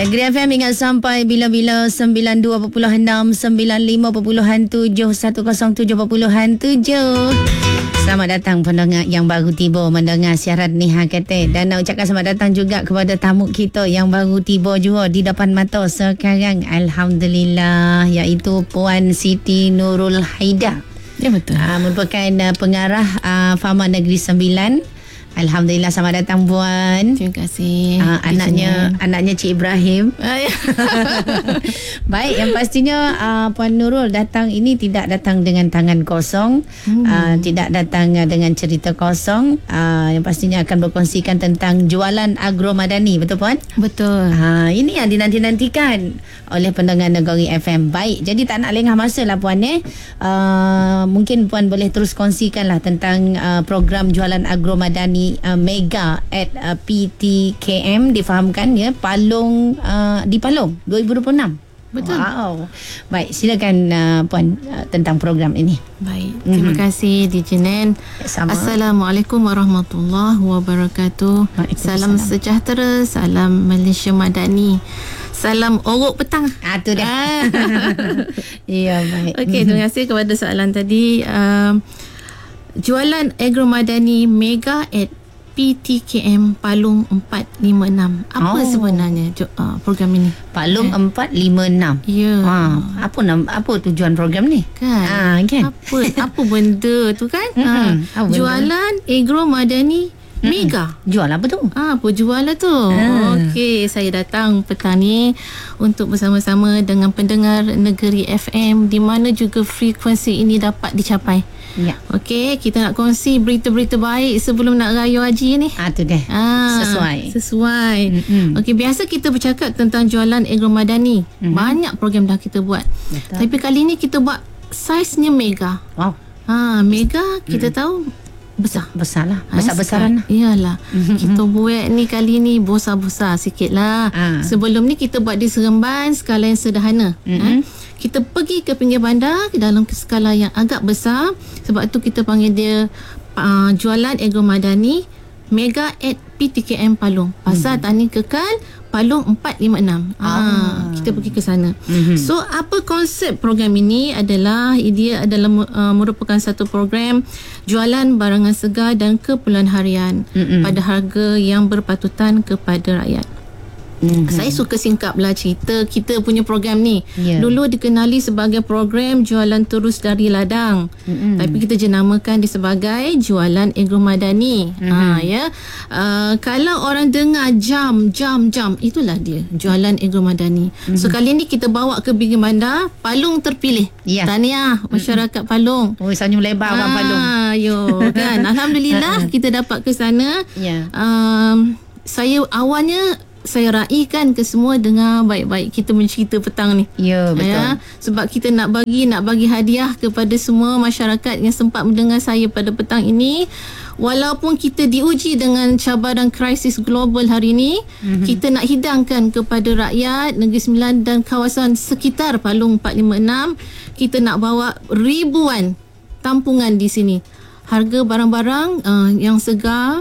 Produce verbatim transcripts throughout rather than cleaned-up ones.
Negeri F M ingat sampai bila-bila sembilan puluh dua perpuluhan enam, sembilan puluh lima perpuluhan tujuh, seratus tujuh perpuluhan tujuh. Selamat datang pendengar yang baru tiba mendengar siaran ni ha kata. Dan nak ucapkan selamat datang juga kepada tamu kita yang baru tiba juga di depan mata sekarang. Alhamdulillah, iaitu Puan Siti Nurul Haida. Ya, betul. Uh, merupakan uh, pengarah uh, Fama Negeri Sembilan. Alhamdulillah, selamat datang Puan. Terima kasih. Uh, anaknya anaknya Cik Ibrahim. Baik, yang pastinya uh, Puan Nurul datang ini tidak datang dengan tangan kosong, hmm. uh, tidak datang uh, dengan cerita kosong. Uh, yang pastinya akan berkongsikan tentang jualan agro madani, betul Puan? Betul. Uh, ini yang dinanti-nantikan oleh pendengar Negeri F M. Baik, jadi tak nak lengah masa lah Puan eh. Uh, mungkin Puan boleh terus kongsikanlah tentang uh, program jualan agro madani Uh, Mega at uh, P T K M, difahamkan ya, Palung, uh, di Palung dua ribu dua puluh enam. Betul. Wow. Baik, silakan uh, Puan uh, tentang program ini. Baik, terima mm-hmm. kasih D J Nen. Sama. Assalamualaikum warahmatullahi wabarakatuh. Salam sejahtera, salam Malaysia Madani. Salam orok petang. Ah, tu dah. Ya, baik. Okey, terima kasih kepada soalan tadi. Uh, Jualan agro madani Mega at P T K M Palung empat lima enam. Apa oh. sebenarnya uh, program ini? Palung eh. empat lima enam. Ya. Ha, apa nama, apa tujuan program ni? Kan? Ha, kan? Apa apa benda tu kan? Mm-hmm. Ha, jualan agro madani Mega. Jual apa tu? Ah, apa jual lah tu? Ah. Okey, saya datang petang ni untuk bersama-sama dengan pendengar Negeri F M di mana juga frekuensi ini dapat dicapai. Ya. Okey, kita nak kongsi berita-berita baik sebelum nak raya haji ni. Ah, tu deh. Ah, sesuai. Sesuai. Mm-hmm. Okey, biasa kita bercakap tentang jualan agro madani. Mm-hmm. Banyak program dah kita buat. Betul. Tapi kali ni kita buat saiznya mega. Wow. Ha, mega kita mm. tahu besar. Besar lah. Besar-besaran lah. Iyalah. Kita buat ni kali ni besar-besar sikit lah. Ah. Sebelum ni kita buat di Seremban skala yang sederhana. Mm-hmm. Ha? Kita pergi ke pinggir bandar dalam skala yang agak besar. Sebab tu kita panggil dia uh, jualan agro madani Mega at P T K M Palung. Pasar mm-hmm. Tani Kekal Palung empat lima enam. Ah, kita pergi ke sana. Mm-hmm. So apa konsep program ini adalah dia adalah uh, merupakan satu program jualan barangan segar dan keperluan harian mm-hmm. pada harga yang berpatutan kepada rakyat. Mm-hmm. Saya suka singkaplah cerita kita punya program ni. Yeah. Dulu dikenali sebagai program jualan terus dari ladang. Mm-hmm. Tapi kita jenamakan dia sebagai jualan agro madani. Mm-hmm. Ha ya. Uh, kalau orang dengar jam jam jam, itulah dia jualan agro madani. Mm-hmm. So kali ni kita bawa ke pinggir bandar Palung terpilih. Yeah. Tahniah masyarakat mm-hmm. Palung. Oh, senyum lebar orang Palung. Ah, yo kan. Alhamdulillah kita dapat ke sana. Yeah. Um, saya awalnya saya raikan ke semua dengar baik-baik kita mencerita petang ni. Ya, betul. Ya, sebab kita nak bagi nak bagi hadiah kepada semua masyarakat yang sempat mendengar saya pada petang ini. Walaupun kita diuji dengan cabaran krisis global hari ini, mm-hmm. kita nak hidangkan kepada rakyat Negeri Sembilan dan kawasan sekitar Palung empat lima enam, kita nak bawa ribuan tampungan di sini. Harga barang-barang uh, yang segar,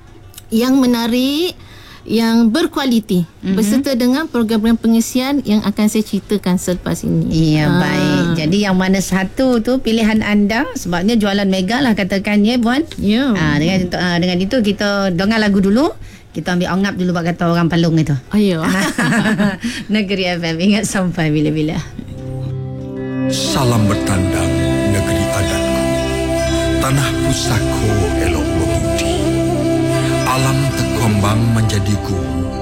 yang menarik, yang berkualiti, mm-hmm. berserta dengan program pengisian yang akan saya ceritakan selepas ini. Ya, ha. Baik. Jadi yang mana satu tu pilihan anda, sebabnya jualan mega lah katakan ya Puan. Ya. Ha, dengan uh, dengan itu kita dengar lagu dulu. Kita ambil ongap dulu buat kata orang Palung itu. Ayo. Negeri F M ingat sampai bila-bila. Salam bertandang negeri adatku. Tanah pusako elok berbudi. Alam terkembang menjadi guru.